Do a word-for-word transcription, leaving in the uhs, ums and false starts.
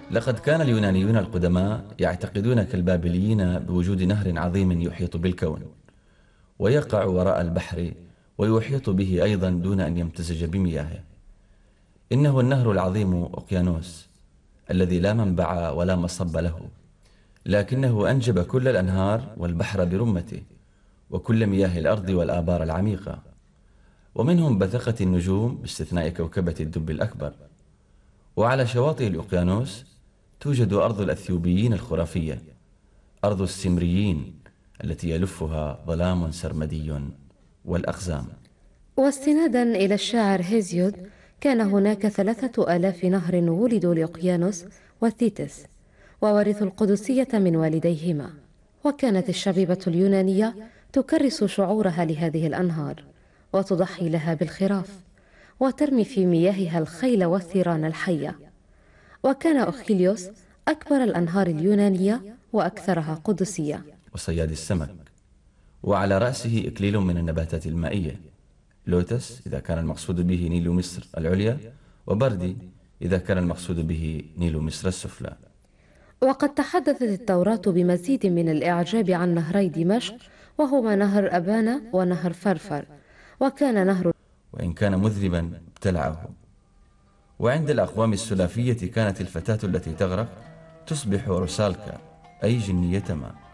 لقد كان اليونانيون القدماء يعتقدون كالبابليين بوجود نهر عظيم يحيط بالكون، ويقع وراء البحر ويحيط به أيضا دون أن يمتزج بمياهه. إنه النهر العظيم أوقيانوس، الذي لا منبع ولا مصب له، لكنه أنجب كل الأنهار والبحر برمته، وكل مياه الأرض والآبار العميقة، ومنهم بثقت النجوم باستثناء كوكبة الدب الأكبر. وعلى شواطئ الأوقيانوس توجد أرض الأثيوبيين الخرافية، أرض السمريين التي يلفها ظلام سرمدي والأقزام. واستنادا إلى الشاعر هيزيود، كان هناك ثلاثة آلاف نهر ولدوا لأوقيانوس وثيتس، وورثوا القدسية من والديهما. وكانت الشبيبة اليونانية تكرس شعورها لهذه الأنهار، وتضحي لها بالخراف، وترمي في مياهها الخيل والثيران الحية. وكان أوخيليوس أكبر الأنهار اليونانية وأكثرها قدسية. وصياد السمك، وعلى رأسه إكليل من النباتات المائية، لوتس إذا كان المقصود به نيل مصر العليا، وبردي إذا كان المقصود به نيل مصر السفلى. وقد تحدثت التوراة بمزيد من الإعجاب عن نهري دمشق، وهما نهر أبانا ونهر فرفر. وكان نهر وإن كان مذنبا ابتلعه. وعند الأقوام السلافية كانت الفتاة التي تغرق تصبح رسالكا، أي جنية ماء.